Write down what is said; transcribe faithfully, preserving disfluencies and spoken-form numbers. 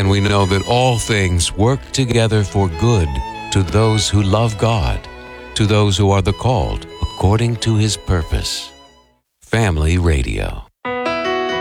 And we know that all things work together for good to those who love God, to those who are the called according to His purpose. Family Radio.